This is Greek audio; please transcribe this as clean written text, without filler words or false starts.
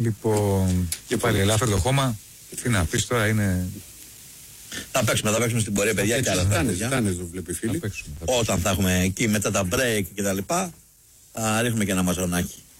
Λοιπόν, και πάλι ελάφρυ το χώμα. Τι να πεις τώρα, είναι. Θα παίξουμε στην πορεία, παιδιά. Και άλλα Φτάνει, το βλέπει φίλοι. Όταν θα έχουμε εκεί μετά τα break και τα λοιπά, θα ρίχνουμε και ένα μαζονάκι.